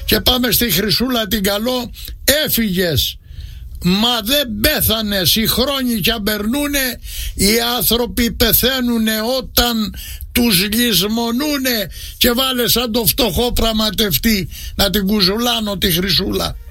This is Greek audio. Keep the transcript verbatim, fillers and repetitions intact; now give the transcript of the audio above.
Και πάμε στη Χρυσούλα την Καλό. Έφυγες, μα δεν πέθανες. Οι χρόνοι κι αν περνούνε, οι άνθρωποι πεθαίνουνε όταν τους λησμονούνε. Και βάλε σαν το φτωχό πραγματευτή να την κουζουλάνω τη Χρυσούλα.